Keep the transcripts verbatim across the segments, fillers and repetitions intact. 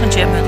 jammen.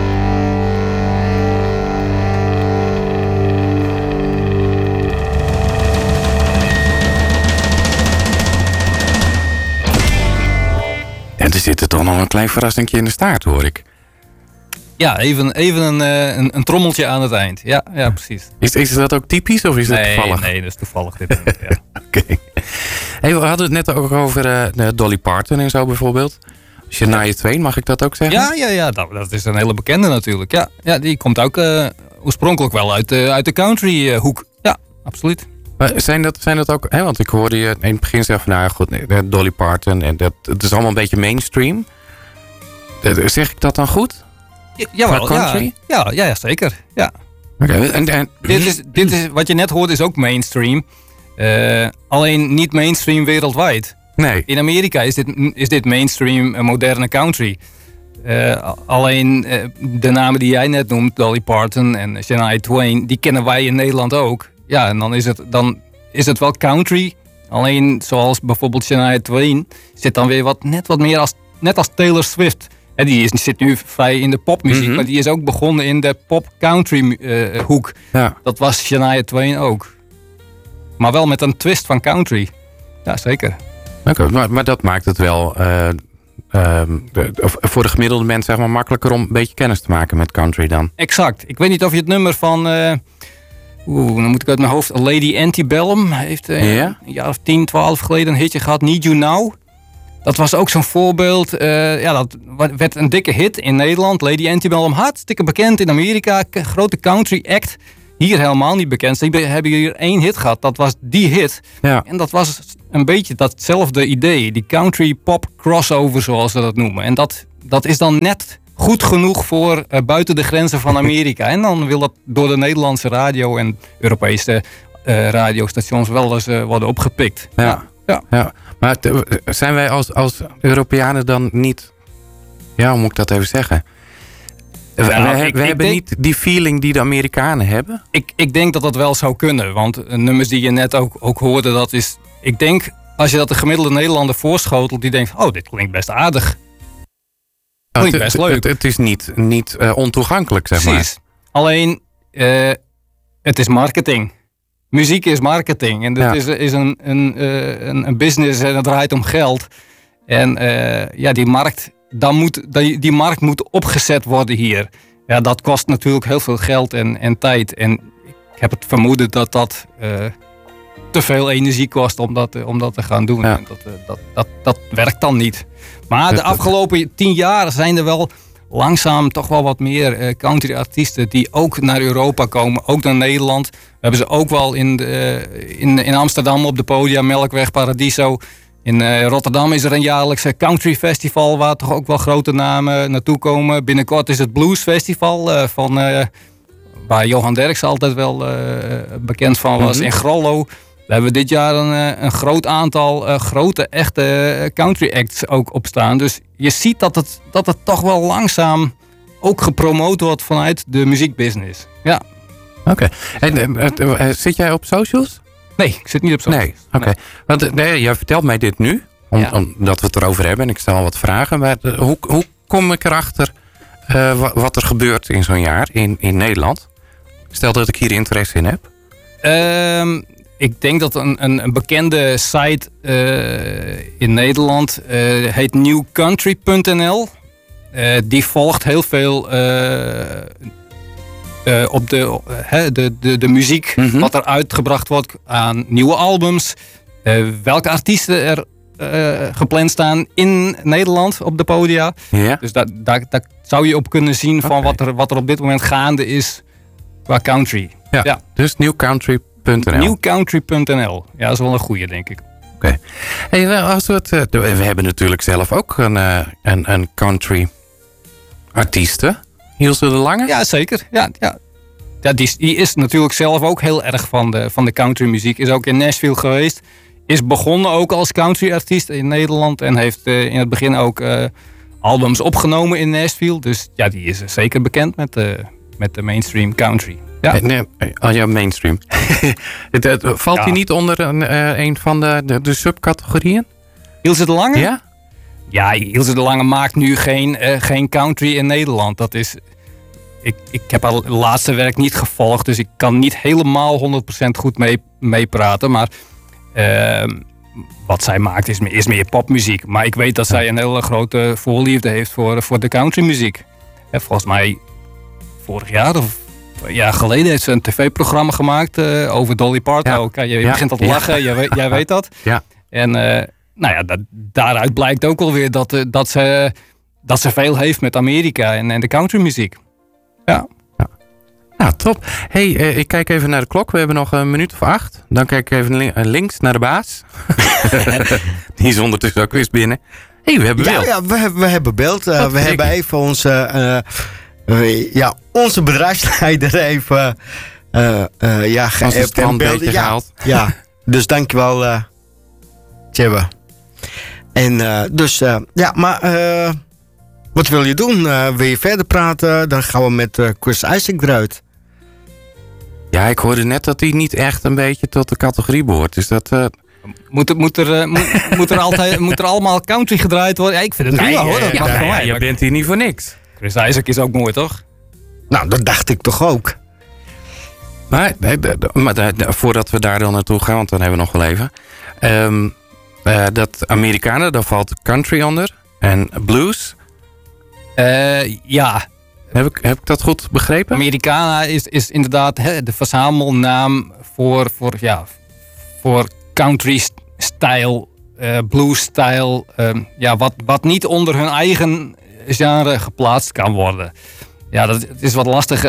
En er zit er toch nog een klein verrassingje in de staart, hoor ik. Ja, even, even een, een, een trommeltje aan het eind. Ja, ja precies. Is, is dat ook typisch of is dat nee, toevallig? Nee, dat is toevallig. Dit, ja. Oké. Okay. Hey, we hadden het net ook over uh, Dolly Parton en zo bijvoorbeeld. Shania Twain, mag ik dat ook zeggen? Ja, ja, ja dat, dat is een hele bekende natuurlijk. Ja, ja die komt ook uh, oorspronkelijk wel uit, uh, uit de country uh, hoek. Ja, absoluut. Maar zijn dat, zijn dat ook... Hè, want ik hoorde je in het begin zeggen van... Nou goed, nee, Dolly Parton en dat, het is allemaal een beetje mainstream. Zeg ik dat dan goed? Ja, jawel, ja, ja, ja, zeker. Ja. Okay, en, en, dit, is, dit is, wat je net hoort is ook mainstream. Uh, alleen niet mainstream wereldwijd. Nee. In Amerika is dit, is dit mainstream uh, moderne country. Uh, alleen uh, de namen die jij net noemt, Dolly Parton en Shania Twain, die kennen wij in Nederland ook. Ja, en dan is het, dan is het wel country. Alleen zoals bijvoorbeeld Shania Twain zit dan weer wat, net wat meer als, net als Taylor Swift. En die is, zit nu vrij in de popmuziek, mm-hmm. maar die is ook begonnen in de pop-country uh, hoek. Ja. Dat was Shania Twain ook. Maar wel met een twist van country. Ja, zeker. Oké, okay, maar, maar dat maakt het wel uh, uh, de, voor de gemiddelde mens zeg maar, makkelijker om een beetje kennis te maken met country dan. Exact. Ik weet niet of je het nummer van... Uh, Oeh, dan moet ik uit mijn hoofd... Lady Antebellum heeft uh, ja? een jaar of tien, twaalf geleden een hitje gehad. Need You Now. Dat was ook zo'n voorbeeld. Uh, ja, dat werd een dikke hit in Nederland. Lady Antebellum, hartstikke bekend in Amerika. K- grote country act. Hier helemaal niet bekend. Ze hebben hier één hit gehad. Dat was die hit. Ja. En dat was een beetje datzelfde idee. Die country pop crossover, zoals ze dat noemen. En dat, dat is dan net goed genoeg voor uh, buiten de grenzen van Amerika. En dan wil dat door de Nederlandse radio en Europese uh, radiostations wel eens uh, worden opgepikt. Ja. Ja. Ja. Ja. Maar te, zijn wij als, als Europeanen dan niet... Ja, hoe moet ik dat even zeggen? Ja, we nou, we, ik, we ik hebben denk, niet die feeling die de Amerikanen hebben? Ik, ik denk dat dat wel zou kunnen. Want uh, nummers die je net ook, ook hoorde, dat is... Ik denk, als je dat de gemiddelde Nederlander voorschotelt, die denkt, oh, dit klinkt best aardig. Klinkt best leuk. Het, het is niet, niet uh, ontoegankelijk, zeg maar. Precies. Alleen, uh, het is marketing. Muziek is marketing. En dat ja. is, is een, een, uh, een, een business en het draait om geld. En uh, ja, die markt, dan moet, die, die markt moet opgezet worden hier. Ja, dat kost natuurlijk heel veel geld en, en tijd. En ik heb het vermoeden dat dat uh, te veel energie kost om dat, uh, om dat te gaan doen. Ja. En dat, uh, dat, dat, dat werkt dan niet. Maar de afgelopen tien jaar zijn er wel langzaam toch wel wat meer uh, country-artiesten die ook naar Europa komen, ook naar Nederland. We hebben ze ook wel in, de, uh, in, in Amsterdam op de podia, Melkweg, Paradiso. In uh, Rotterdam is er een jaarlijkse country festival waar toch ook wel grote namen naartoe komen. Binnenkort is het Blues Festival uh, van, uh, waar Johan Derksen altijd wel uh, bekend van was, mm-hmm. in Grollo. Daar hebben we dit jaar een, een groot aantal uh, grote, echte country acts ook op staan. Dus je ziet dat het, dat het toch wel langzaam ook gepromoot wordt vanuit de muziekbusiness. Ja. Oké. Okay. En uh, uh, zit jij op socials? Nee, ik zit niet op socials. Nee, oké. Okay. Nee. Want nee, jij vertelt mij dit nu, om, ja. omdat we het erover hebben. En ik stel wat vragen. Maar uh, hoe, hoe kom ik erachter uh, wat, wat er gebeurt in zo'n jaar in, in Nederland? Stel dat ik hier interesse in heb. Um, Ik denk dat een, een, een bekende site uh, in Nederland uh, heet new country punt n l. Uh, die volgt heel veel uh, uh, op de, uh, de, de, de muziek, mm-hmm. wat er uitgebracht wordt aan nieuwe albums. Uh, welke artiesten er uh, gepland staan in Nederland op de podia. Yeah. Dus daar, daar, daar zou je op kunnen zien van okay. wat, er, wat er op dit moment gaande is qua country. Ja, ja. Dus new country punt n l. new country punt n l. Ja, dat is wel een goeie, denk ik. Oké. Okay. Hey, als we, het, we hebben natuurlijk zelf ook een, een, een country artieste. Hilse de Lange? Ja, zeker. Ja, ja. Ja, die, die is natuurlijk zelf ook heel erg van de, van de country muziek. Is ook in Nashville geweest. Is begonnen ook als country artiest in Nederland. En heeft uh, in het begin ook uh, albums opgenomen in Nashville. Dus ja, die is zeker bekend met de, met de mainstream country. Ja. Nee, oh ja, mainstream. het, het, valt hij ja. niet onder een, uh, een van de, de, de subcategorieën? Hilse de Lange? Ja. Ja, Ilse de Lange maakt nu geen, uh, geen country in Nederland. Dat is... Ik, ik heb haar laatste werk niet gevolgd, dus ik kan niet helemaal honderd procent goed mee, meepraten. Maar uh, wat zij maakt is, is meer popmuziek. Maar ik weet dat zij een hele grote voorliefde heeft voor, voor de countrymuziek. En volgens mij vorig jaar of een jaar geleden heeft ze een tv-programma gemaakt uh, over Dolly Parton. Ja. Okay, je ja. begint al te lachen, ja. jij, weet, jij weet dat. Ja. En uh, nou ja, dat, daaruit blijkt ook alweer dat, uh, dat, ze, dat ze veel heeft met Amerika en, en de countrymuziek. Ja. ja. Nou, top. Hey, uh, ik kijk even naar de klok. We hebben nog een minuut of acht. Dan kijk ik even li- links naar de baas. Die is ondertussen ook weer binnen. Hé, hey, we hebben beeld. Ja, ja we, hebben, we hebben beeld. Uh, we hebben even onze, uh, uh, ja, onze bedrijfsleider even uh, uh, ja, geappt en beelden. Ja, gehaald. Ja, dus dankjewel, uh, Tjebbe. En uh, dus, uh, ja, maar... Uh, Wat wil je doen? Uh, wil je verder praten? Dan gaan we met uh, Chris Isaak eruit. Ja, ik hoorde net dat hij niet echt een beetje tot de categorie behoort. Dus dat... Uh... Moet, er, moet, er, uh, moet, moet, er altijd, moet er allemaal country gedraaid worden? Ja, ik vind het nee, prima hoor. Dat ja, mag ja, voor ja, mij. Je bent hier niet voor niks. Chris Isaak is ook mooi, toch? Nou, dat dacht ik toch ook. Maar, nee, de, de, maar de, de, voordat we daar dan naartoe gaan, want dan hebben we nog wel even. Um, uh, dat Amerikanen, daar valt country onder. En blues... Uh, ja. Heb ik, heb ik dat goed begrepen? Americana is, is inderdaad he, de verzamelnaam voor, voor, ja, voor country-stijl, uh, blues-stijl. Um, ja, wat, wat niet onder hun eigen genre geplaatst kan worden. Ja, dat is wat lastig.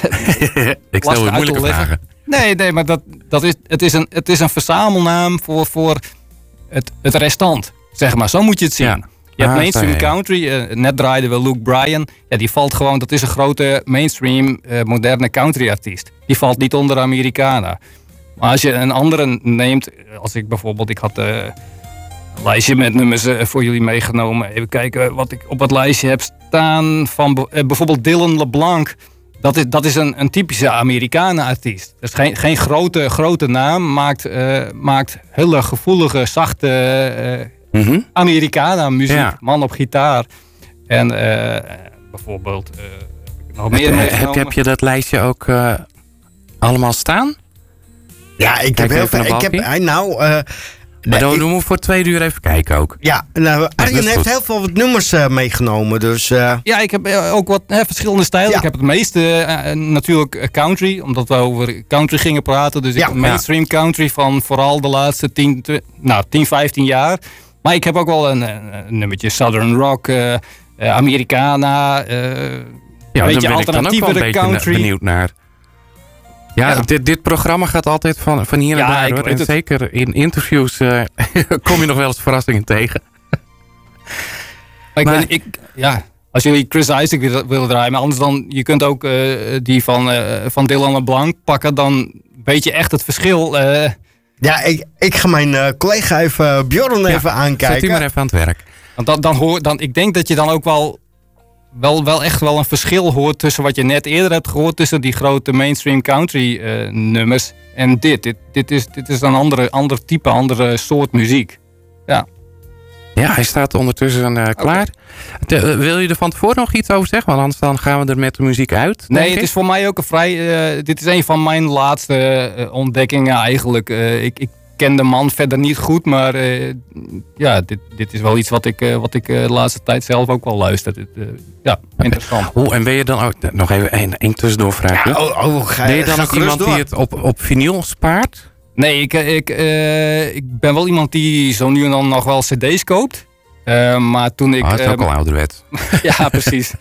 Ik stel je moeilijke vragen. Nee, nee, maar dat, dat is, het, is een, het is een verzamelnaam voor, voor het, het restant. Zeg maar, zo moet je het zien. Ja. Je hebt ah, mainstream country, uh, net draaiden we Luke Bryan. Ja, die valt gewoon, dat is een grote mainstream uh, moderne country artiest. Die valt niet onder Americana. Maar als je een andere neemt, als ik bijvoorbeeld, ik had uh, een lijstje met nummers uh, voor jullie meegenomen. Even kijken wat ik op het lijstje heb staan van uh, bijvoorbeeld Dylan LeBlanc. Dat is, dat is een, een typische Americana artiest. Dus geen, geen grote, grote naam, maakt, uh, maakt hele gevoelige, zachte... Uh, Mm-hmm. Americana muziek, ja. Man op gitaar. En uh, bijvoorbeeld uh, nog meer heb, heb, heb je dat lijstje ook uh, allemaal staan? Ja, ik Kijk heb heel veel. Ik heb, nou, uh, maar nee, dan doen we voor twee uur even kijken ook. Ja, nou, Arjen heeft goed. heel veel wat nummers uh, meegenomen. Dus, uh... Ja, ik heb ook wat hè, verschillende stijlen. Ja. Ik heb het meeste uh, natuurlijk country, omdat we over country gingen praten. Dus ik ja. heb mainstream country van vooral de laatste tien, nou, tien vijftien jaar. Maar ik heb ook wel een, een, een nummertje Southern Rock, uh, uh, Americana, uh, ja, een beetje alternatievere country. Benieuwd naar. Ja, ja. Dit, dit programma gaat altijd van, van hier naar ja, daar. Hoor. En het. Zeker in interviews uh, kom je nog wel eens verrassingen tegen. Maar ik maar, ben, ik, ja, als jullie Chris Isaak willen, willen draaien, maar anders dan, je kunt ook uh, die van, uh, van Dylan LeBlanc pakken, dan weet je echt het verschil. Uh, Ja, ik, ik ga mijn uh, collega even, Bjorn, ja, even aankijken. Zet hij maar even aan het werk. Want dan, dan hoor, dan, ik denk dat je dan ook wel, wel, wel echt wel een verschil hoort tussen wat je net eerder hebt gehoord, tussen die grote mainstream country uh, nummers en dit. Dit, dit, is, dit is een andere, ander type, andere soort muziek. Ja. Ja, hij staat ondertussen uh, klaar. Okay. De, uh, wil je er van tevoren nog iets over zeggen? Want anders dan gaan we er met de muziek uit. Nee, het is voor mij ook een vrij... Uh, dit is een van mijn laatste uh, ontdekkingen eigenlijk. Uh, ik, ik ken de man verder niet goed, maar uh, ja, dit, dit is wel iets wat ik, uh, wat ik uh, de laatste tijd zelf ook wel luister. Dit, uh, ja, interessant. Oh, en ben je dan ook... Nog even één, één tussendoor vraagje. Ja, oh, oh, ga, ben je dan ga ook iemand door. die het op, op vinyl spaart? Nee, ik, ik, uh, ik ben wel iemand die zo nu en dan nog wel cd's koopt. Uh, maar toen ik... Oh, dat is ook uh, al ouderwet. Ja, precies.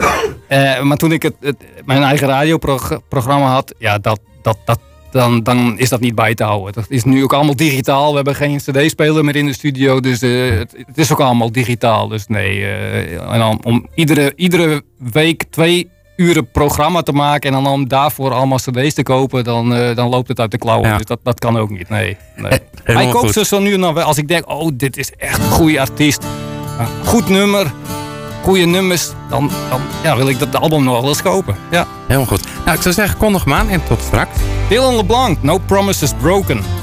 uh, maar toen ik het, het, mijn eigen radioprogramma had, ja, dat, dat, dat, dan, dan is dat niet bij te houden. Dat is nu ook allemaal digitaal. We hebben geen cd-speler meer in de studio, dus uh, het, het is ook allemaal digitaal. Dus nee, uh, en dan om iedere, iedere week twee uren programma te maken en dan om daarvoor allemaal cd's te kopen, dan, uh, dan loopt het uit de klauwen. Ja. Dus dat, dat kan ook niet, nee. nee. Maar ik koop ze zo nu en dan wel. Als ik denk, oh, dit is echt een goede artiest. Goed nummer, goede nummers, dan, dan ja, wil ik dat album nog wel eens kopen. Ja. Helemaal goed. Nou, ik zou zeggen, kondig hem aan en tot straks. Dylan LeBlanc, No Promises Broken.